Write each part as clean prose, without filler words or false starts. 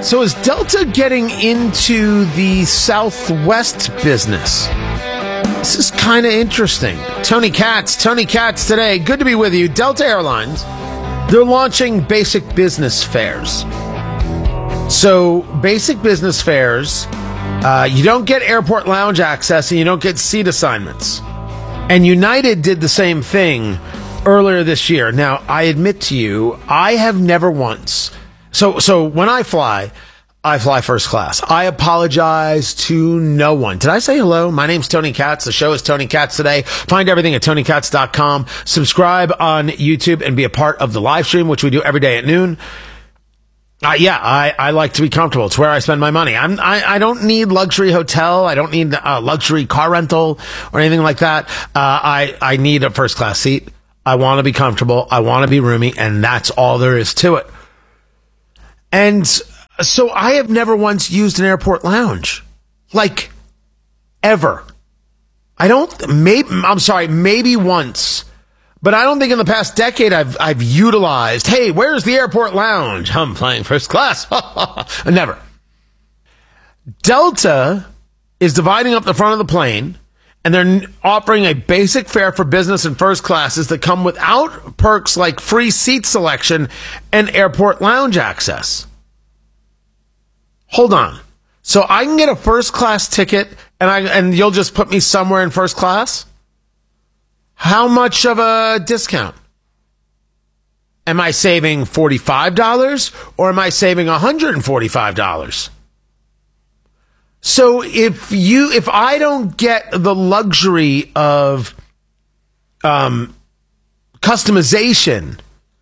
So is Delta getting into the Southwest business? This is kind of interesting. Tony Katz today. Good to be with you. Delta Airlines, they're launching basic business fares. So basic business fares, you don't get airport lounge access and you don't get seat assignments. And United did the same thing earlier this year. Now, I admit to you, I have never once. So when I fly first class. I apologize to no one. Did I say hello? My name's Tony Katz. The show is Tony Katz Today. Find everything at TonyKatz.com. Subscribe on YouTube and be a part of the live stream, which we do every day at noon. I like to be comfortable. It's where I spend my money. I don't need luxury hotel. I don't need a luxury car rental or anything like that. I need a first class seat. I want to be comfortable. I want to be roomy, and that's all there is to it. And so I have never once used an airport lounge. Like, ever. Maybe once. But I don't think in the past decade I've utilized, hey, where's the airport lounge? I'm flying first class. Never. Delta is dividing up the front of the plane, and they're offering a basic fare for business and first classes that come without perks like free seat selection and airport lounge access. Hold on. So I can get a first class ticket and you'll just put me somewhere in first class? How much of a discount? Am I saving $45 or am I saving $145? So if I don't get the luxury of customization,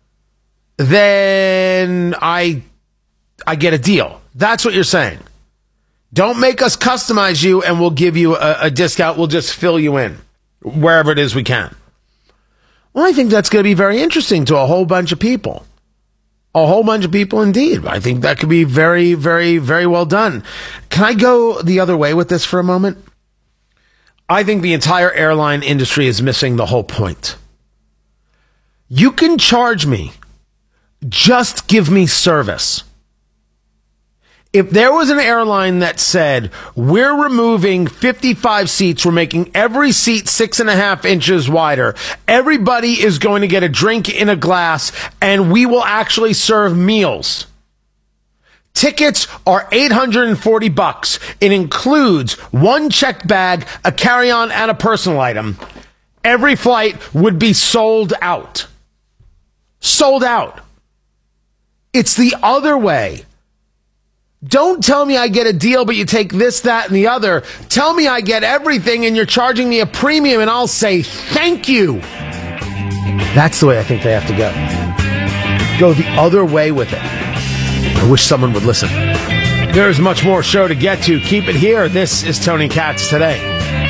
then I get a deal. That's what you're saying. Don't make us customize you and we'll give you a discount. We'll just fill you in wherever it is we can. Well, I think that's going to be very interesting to a whole bunch of people. A whole bunch of people indeed. I think that could be very, very, very well done. Can I go the other way with this for a moment? I think the entire airline industry is missing the whole point. You can charge me. Just give me service. If there was an airline that said, we're removing 55 seats, we're making every seat 6.5 inches wider, everybody is going to get a drink in a glass, and we will actually serve meals. Tickets are $840. It includes one checked bag, a carry-on, and a personal item. Every flight would be sold out. Sold out. It's the other way. Don't tell me I get a deal, but you take this, that, and the other. Tell me I get everything and you're charging me a premium, and I'll say thank you. That's the way I think they have to go. Go the other way with it. I wish someone would listen. There's much more show to get to. Keep it here. This is Tony Katz Today.